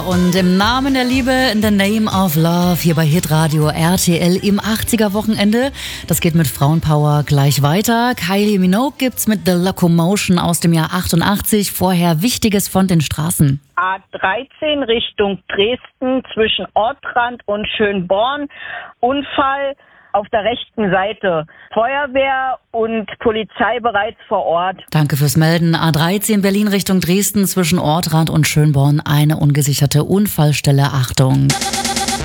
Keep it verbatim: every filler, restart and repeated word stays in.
Und im Namen der Liebe, in the name of love, hier bei Hitradio R T L im achtziger-Wochenende. Das geht mit Frauenpower gleich weiter. Kylie Minogue gibt's mit The Locomotion aus dem Jahr achtundachtzig. Vorher Wichtiges von den Straßen. A dreizehn Richtung Dresden zwischen Ortrand und Schönborn. Unfall auf der rechten Seite. Feuerwehr und Polizei bereits vor Ort. Danke fürs Melden. A dreizehn Berlin Richtung Dresden zwischen Ortrand und Schönborn. Eine ungesicherte Unfallstelle. Achtung.